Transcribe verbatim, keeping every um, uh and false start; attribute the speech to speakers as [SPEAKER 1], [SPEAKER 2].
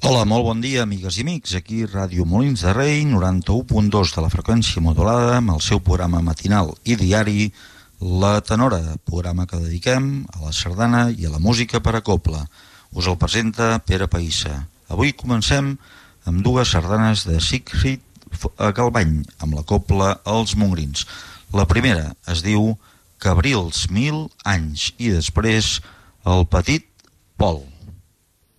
[SPEAKER 1] Hola, molt bon dia, amigues i amics. Aquí Ràdio Molins de Rei, noranta-u punt dos de la freqüència modulada, amb el seu programa matinal i diari, La Tenora, programa que dediquem a la sardana i a la música per a cobla. Us el presenta Pere Païssa. Avui comencem amb dues sardanes de Sigfrid Galbany, amb la cobla Els Mongrins. La primera es diu Cabrils mil anys i després El petit Pol.